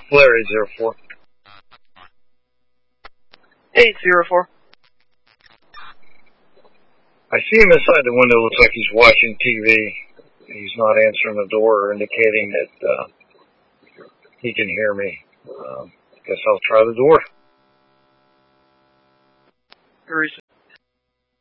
Flare 804. 804. I see him inside the window. Looks like he's watching TV. He's not answering the door or indicating that he can hear me. Guess I'll try the door.